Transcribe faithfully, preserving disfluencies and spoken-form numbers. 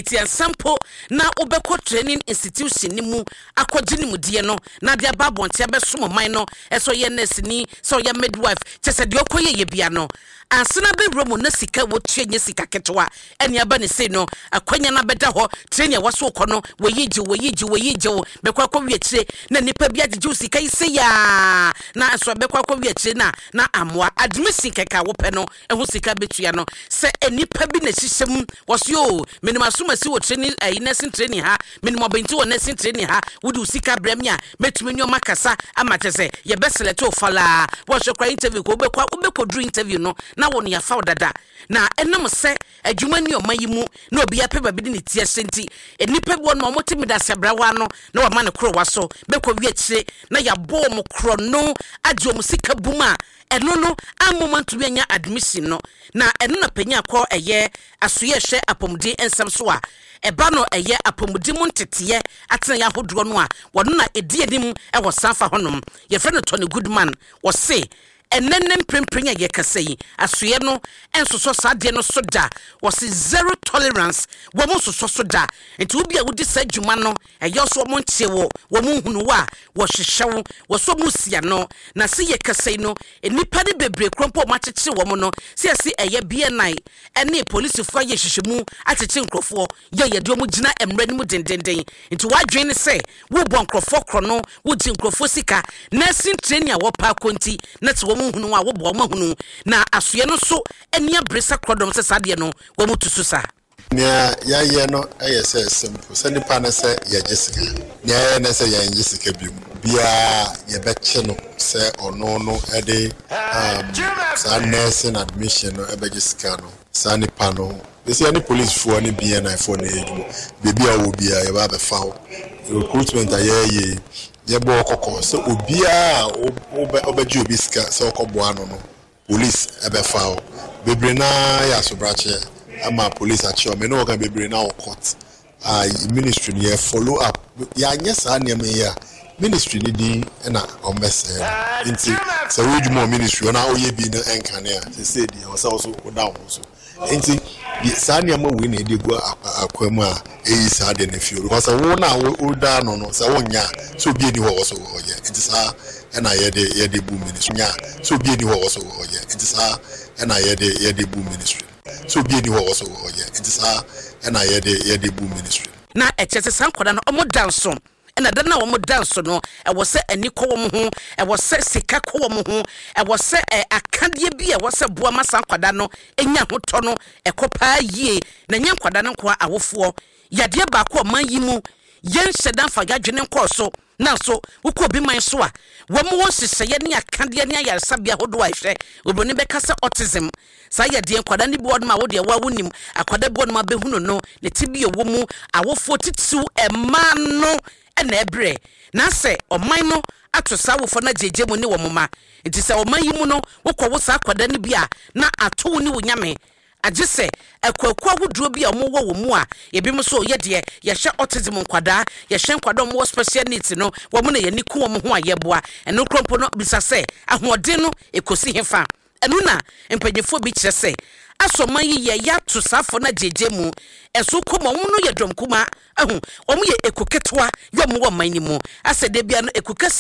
enti ensampo na obekọ training institution ni mu akọgye ni mu die no na de ababonte abesom man no eso ye nurse ni so ye midwife chese de okoye ye bia no ansena be romo na sika wo tuenye sika ketwa ene aba ne sei no akwanya na beda ho training waso kọ no weyiji weyiji weyiji bekọ akọ wietire na nipa bia gege sika ise ya na aso bekọ akọ wietire na na amoa admission keka wo pe no eho sika betua no se enipa bi na hyehyem wasyo minima soma si wo training eh nursing training ha minima benti wo nursing training ha wudi sika bremia metumi nyoma kasa amatese ye beselete ofala wo hwekwa interview ko obekwa obekọ dru interview no na wo ne ya fa dada na enam se adwuma ni omayimu na obi ya peba bi ni tie senti enipa bi won mo timi da sebrawa no na wa ma ne kro waso bekọ wietire na ya bo mo kro no agye mo sika buma eno no amoma ntumi anya admission no na eno na panya kọ eye asoye hwe apomudi ensam so a eba no eye apomudi mu ntete atena ya hodo no a wono na edi edim e wo sanfa honom ye friend Tony Goodman wo se enenen prempren ye kasei asoye no ensoso sade no soda wo se zero tolerance wo mo soso soda enti obi a wodi sadwuma no eye so mo ntie wo wo mo hunu wa wo hwehwewo wo so musia no na se ye kasei no enipa de bebre krompo ma kyekye wo mo no se ase eye B N I ene police fo ye hwehwemu akyekye nkrofo ye ye de mo gina emre ni mu dendenden enti wadwen ne se wo bo nkrofo kro no wo gi nkrofo sika nursing training a wo pa konti na te wo hunu wa wo bo ma hunu na asoye no so eni abresa krodom se sade no wo mutusu sa nya ya ye no eye se simple se nipa na se ye gisika nya ye na se ye gisika bi bia ye beche no se ono no e de um sa nursing admission no e be gisika no sa nipa no ese ani police fo ni B N I fo na edu bebi a wo bia ye ba be fa recruitment aye ye bo kokko so obia obaji obi ska so okobo ano no police ebe fa bebre na ya sobrache ama police achi o me no kan bebre na court ah ministry ye follow up ya nyesa na me ya ministry ni din na o mese nti so we do more ministry na oye bi na enkane a se se di o se also o down so nti sani ama we na edegu akwam a eyi sa de na fio because wo na wo da no no se wo nya so bi eni ho so ho ye nti sa na ye de ye de bu ministry nya so bi eni ho so ho ye nti sa na ye de ye de bu ministry so bi eni ho so ho ye nti sa na ye de ye de bu ministry na echese sankoda no omo danso ena da na wo mo danso no e wo se ani ko wo mo ho e wo se sika ko wo mo ho e wo se akadie bi e wo se boa masa kwada no enya hoto no e kopa yie na nya kwada no kwa awofo yade ba ko man yi mu yen hyedan fa gadwene nko so na so wuko bi man so a wo mo won seseye ne akadie ne ayarsabia hodo a hwe oboni be kasa autism sa yade kwada ne bi wodma wo de wa wonim akwada bi wodma behunu no ne tibie wo mu awofo titu e man no na ebre na se oman no atosa wofo na jeje mu ne wo moma enti se oman yi mu no wokọ wo sa akwada ne bia na ato ni wo nyame agese akwakwa huduro bia mo wo mu a ebi mo so ye de ye hye autism nkwada ye hye nkwada mo special needs no wo mo na ye niku wo mo ho ayeboa eno krompo no bisa se ahode no ekosi hefa enu na empanyefo bi kire se asoma yi ye ya to safo na jeje mu eso komo mu no ye dom kuma ahu omu ye ekoketwa yo mo wo man ni mu asede bia no ekokesi